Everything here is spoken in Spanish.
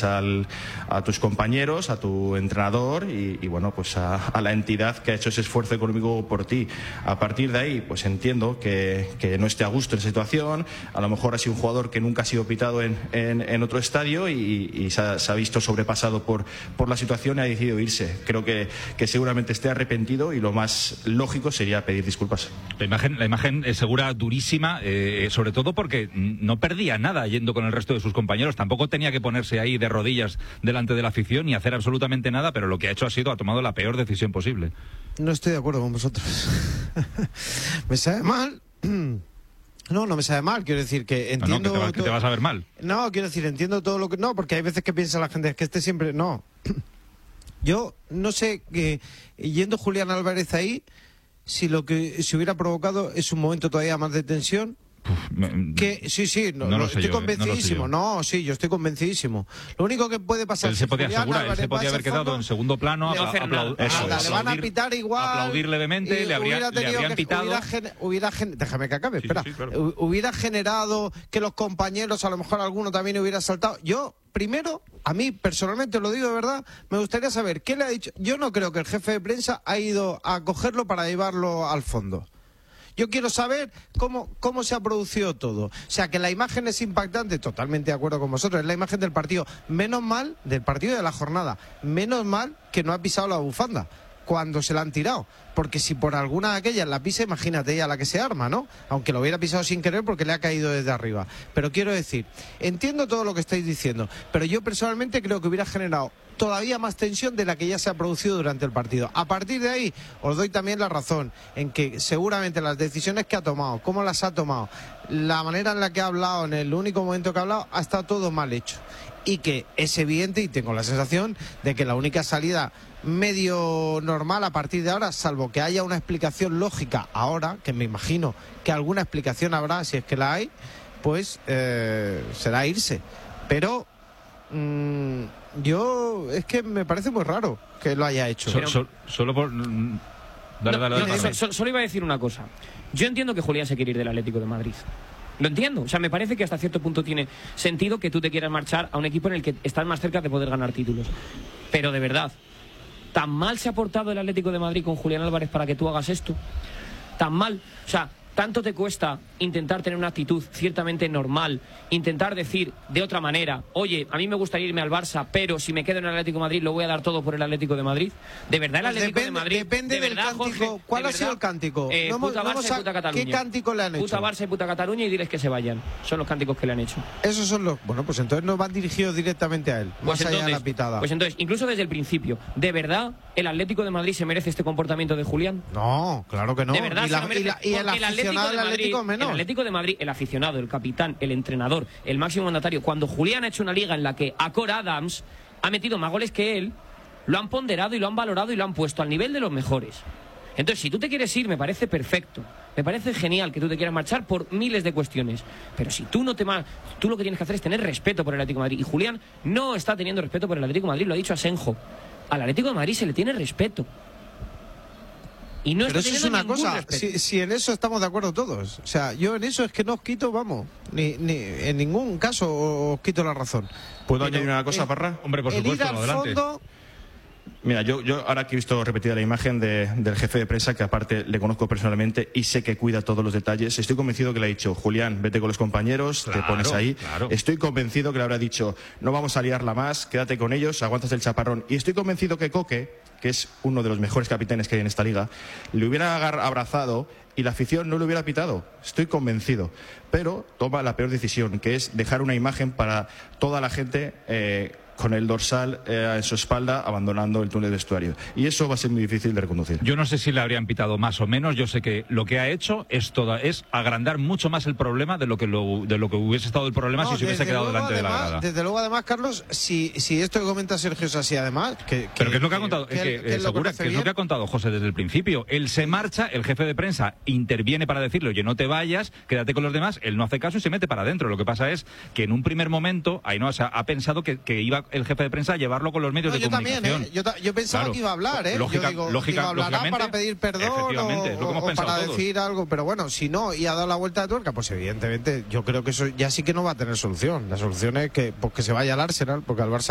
pues a tus compañeros, a tu entrenador y bueno, pues a la entidad que ha hecho ese esfuerzo económico por ti. A partir de ahí, pues entiendo que no esté a gusto en la situación. A lo mejor ha sido un jugador que nunca ha sido pitado en otro estadio y se ha visto sobrepasado por la situación y ha decidido irse. Creo que seguramente esté arrepentido y lo más lógico sería pedir disculpas. La imagen es segura durísima, sobre todo porque no perdía nada yendo con el resto de sus compañeros. Tampoco tenía que ponerse ahí de rodillas delante de la afición ni hacer absolutamente nada, pero lo que ha hecho ha tomado la peor decisión posible. No estoy de acuerdo con vosotros. Me sabe mal. No me sabe mal, quiero decir que entiendo... No, que te vas a ver mal. No, quiero decir, entiendo todo lo que... No, porque hay veces que piensa la gente, es que siempre... No. Yo no sé, yendo Julián Álvarez ahí, si lo que se hubiera provocado es un momento todavía más de tensión... Estoy convencidísimo. Yo estoy convencidísimo. Lo único que puede pasar él se podía haber quedado en segundo plano, le van a pitar igual, aplaudir levemente, le habrían pitado. Déjame que acabe, espera. Sí, claro. Hubiera generado que los compañeros, a lo mejor alguno también hubiera saltado. Yo, primero, a mí personalmente, lo digo de verdad, me gustaría saber qué le ha dicho. Yo no creo que el jefe de prensa ha ido a cogerlo para llevarlo al fondo. Yo quiero saber cómo se ha producido todo. O sea, que la imagen es impactante, totalmente de acuerdo con vosotros, es la imagen del partido. Menos mal, del partido de la jornada, menos mal que no ha pisado la bufanda cuando se la han tirado. Porque si por alguna de aquellas la pisa, imagínate ella la que se arma, ¿no? Aunque lo hubiera pisado sin querer porque le ha caído desde arriba. Pero quiero decir, entiendo todo lo que estáis diciendo, pero yo personalmente creo que hubiera generado todavía más tensión de la que ya se ha producido durante el partido. A partir de ahí, os doy también la razón en que seguramente las decisiones que ha tomado, cómo las ha tomado, la manera en la que ha hablado, en el único momento que ha hablado, ha estado todo mal hecho. Y que es evidente, y tengo la sensación de que la única salida medio normal a partir de ahora, salvo que haya una explicación lógica ahora, que me imagino que alguna explicación habrá, si es que la hay, pues será irse. Pero yo es que me parece muy raro que lo haya hecho. Solo por... Solo iba a decir una cosa. Yo entiendo que Julián se quiere ir del Atlético de Madrid. Lo entiendo, o sea, me parece que hasta cierto punto tiene sentido que tú te quieras marchar a un equipo en el que estás más cerca de poder ganar títulos. Pero de verdad, ¿tan mal se ha portado el Atlético de Madrid con Julián Álvarez para que tú hagas esto? ¿Tan mal? O sea, ¿tanto te cuesta intentar tener una actitud ciertamente normal, intentar decir de otra manera, oye, a mí me gustaría irme al Barça, pero si me quedo en el Atlético de Madrid lo voy a dar todo por el Atlético de Madrid? ¿De verdad el Atlético de Madrid? Depende del cántico. Jorge, ¿Cuál ha sido el cántico? Puta Barça y puta Cataluña. ¿Qué cántico le han hecho? Puta Barça y puta Cataluña y diles que se vayan. Son los cánticos que le han hecho. Esos son los... Bueno, pues entonces no van dirigidos directamente a él, más allá de la pitada. Pues entonces, incluso desde el principio, ¿de verdad el Atlético de Madrid se merece este comportamiento de Julián? No, claro que no. ¿De verdad y el aficionado del Atlético menos. El Atlético de Madrid, el aficionado, el capitán, el entrenador, el máximo mandatario, cuando Julián ha hecho una liga en la que Acor Adams ha metido más goles que él, lo han ponderado y lo han valorado y lo han puesto al nivel de los mejores. Entonces, si tú te quieres ir, me parece perfecto. Me parece genial que tú te quieras marchar por miles de cuestiones. Pero si tú no te tú lo que tienes que hacer es tener respeto por el Atlético de Madrid. Y Julián no está teniendo respeto por el Atlético de Madrid, lo ha dicho Asenjo. Al Atlético de Madrid se le tiene respeto. Y no pero eso es una cosa, si en eso estamos de acuerdo todos. O sea, yo en eso es que no os quito, vamos, ni en ningún caso os quito la razón. ¿Puedo añadir una cosa, Parra? Hombre, por supuesto, adelante. Mira, yo ahora que he visto repetida la imagen del jefe de prensa, que aparte le conozco personalmente y sé que cuida todos los detalles, estoy convencido que le ha dicho, Julián, vete con los compañeros, te pones ahí. Claro. Estoy convencido que le habrá dicho, no vamos a liarla más, quédate con ellos, aguantas el chaparrón. Y estoy convencido que Coque, que es uno de los mejores capitanes que hay en esta liga, le hubiera abrazado y la afición no le hubiera pitado. Estoy convencido. Pero toma la peor decisión, que es dejar una imagen para toda la gente con el dorsal en su espalda abandonando el túnel de vestuario. Y eso va a ser muy difícil de reconducir. Yo no sé si le habrían pitado más o menos. Yo sé que lo que ha hecho es agrandar mucho más el problema de lo que hubiese estado el problema si se hubiese quedado delante de la grada. Desde luego, además, Carlos, si esto que comenta Sergio es así, además... Pero ¿qué es lo que ha contado? ¿Qué es lo que ha contado José desde el principio? Él se marcha, el jefe de prensa interviene para decirle, oye, no te vayas, quédate con los demás, él no hace caso y se mete para adentro. Lo que pasa es que en un primer momento Ainhoa ha pensado que iba el jefe de prensa a llevarlo con los medios de comunicación. Yo pensaba que iba a hablar, hablará para pedir perdón o para decir algo, pero bueno, si no y ha dado la vuelta de tuerca, pues evidentemente yo creo que eso ya sí que no va a tener solución. La solución es que se vaya al Arsenal, porque al Barça